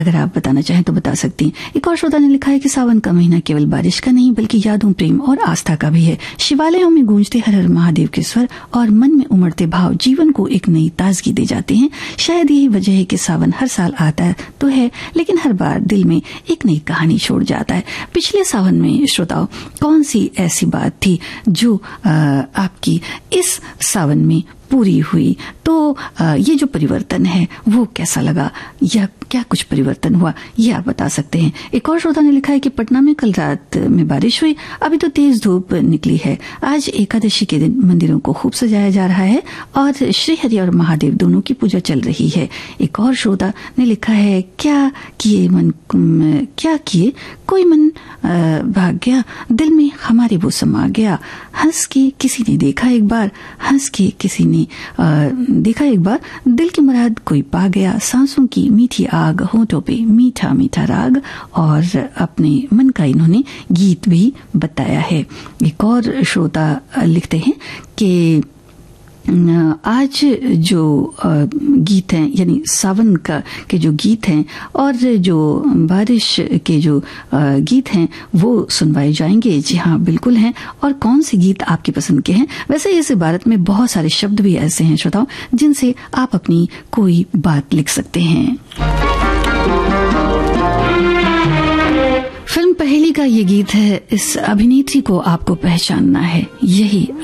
अगर आप बताना चाहें तो बता सकती हैं। एक और श्रोता ने लिखा है कि सावन का महीना केवल बारिश का नहीं बल्कि यादों, प्रेम और आस्था का भी है। शिवालयों में गूंजते हर हर महादेव के स्वर और मन में उमड़ते भाव जीवन को एक नई ताजगी दे जाते हैं। शायद यही वजह है कि सावन हर साल आता तो है, लेकिन हर बार दिल में एक नई कहानी छोड़ जाता है। पिछले सावन में श्रोताओं कौन सी ऐसी बात थी जो आपकी इस सावन में पूरी हुई? तो ये जो परिवर्तन है वो कैसा लगा या क्या कुछ परिवर्तन हुआ, ये आप बता सकते हैं। एक और श्रोता ने लिखा है कि पटना में कल रात में बारिश हुई, अभी तो तेज धूप निकली है। आज एकादशी के दिन मंदिरों को खूब सजाया जा रहा है और श्री हरि और महादेव दोनों की पूजा चल रही है। एक और श्रोता ने लिखा है क्या किए कोई मन भाग गया, दिल में हमारे वो समा गया। हंस के किसी ने देखा एक बार, हंस के किसी ने देखा एक बार, दिल की मुराद कोई पा गया। सांसों की मीठी आग, होठों पे मीठा मीठा राग, और अपने मन का इन्होंने गीत भी बताया है। एक और श्रोता लिखते हैं कि आज जो गीत हैं यानी सावन के जो गीत हैं और जो बारिश के जो गीत हैं वो सुनवाए जाएंगे। जी हाँ, बिल्कुल हैं। और कौन से गीत आपकी पसंद के हैं? वैसे इस भारत में बहुत सारे शब्द भी ऐसे हैं श्रोताओं जिनसे आप अपनी कोई बात लिख सकते हैं। फिल्म पहेली का ये गीत है। इस अभिनेत्री को आपको पहचानना है, यही